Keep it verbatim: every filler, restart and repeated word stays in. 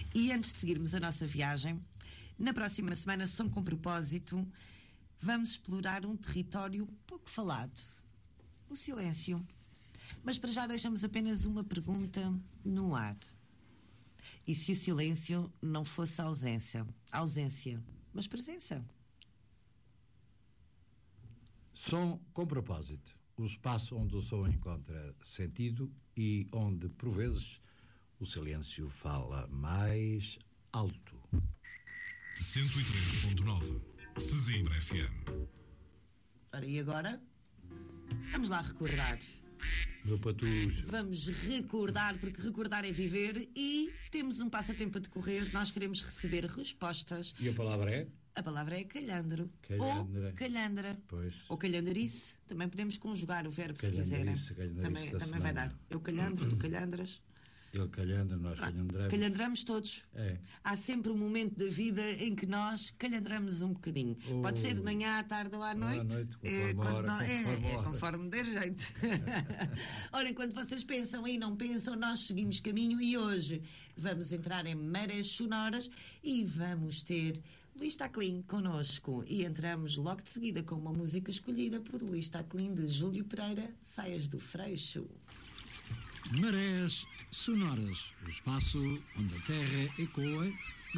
E antes de seguirmos a nossa viagem, na próxima semana, Som com Propósito, vamos explorar um território pouco falado: o silêncio. Mas para já deixamos apenas uma pergunta no ar. E se o silêncio não fosse ausência? Ausência, mas presença. Som com Propósito, o espaço onde o som encontra sentido e onde, por vezes, o silêncio fala mais alto. cento e três ponto nove Sesimbra F M. Ora, e agora? Vamos lá recordar. Meu patujo. Vamos recordar, porque recordar é viver, e temos um passatempo a decorrer. Nós queremos receber respostas. E a palavra é? A palavra é calhandro. Calhandra. Ou calhandra. Pois. Ou calhandrice. Também podemos conjugar o verbo se quiserem. Calhandrice, calhandrice Também, da também vai dar. Eu calhandro, tu calhandras. Ele calhandra, nós calhandramos. Calhandramos todos. É. Há sempre um momento da vida em que nós calhandramos um bocadinho. Oh. Pode ser de manhã, à tarde ou à noite. À noite, conforme é, a hora, não, é, conforme a é hora. conforme der jeito. Ora, enquanto vocês pensam e não pensam, nós seguimos caminho, e hoje vamos entrar em marés sonoras e vamos ter Luís Taclin connosco. E entramos logo de seguida com uma música escolhida por Luís Taclin, de Júlio Pereira, Saias do Freixo. Marés sonoras, o espaço onde a terra ecoa